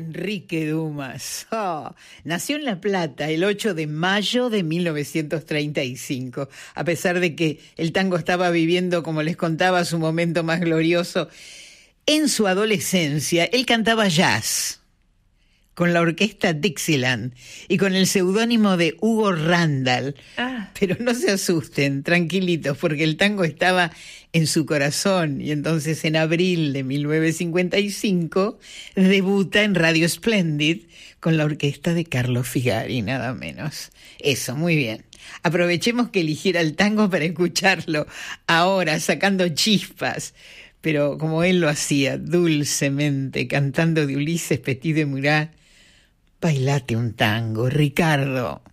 Enrique Dumas. Nació en La Plata el 8 de mayo de 1935. A pesar de que el tango estaba viviendo, como les contaba, su momento más glorioso, en su adolescencia él cantaba jazz con la orquesta Dixieland y con el seudónimo de Hugo Randall. Pero no se asusten, tranquilitos, porque el tango estaba en su corazón, y entonces en abril de 1955 debuta en Radio Splendid con la orquesta de Carlos Figari, nada menos. Eso, muy bien. Aprovechemos que eligiera el tango para escucharlo ahora, sacando chispas, pero como él lo hacía, dulcemente, cantando de Ulises Petit de Murat. Bailate un tango, Ricardo.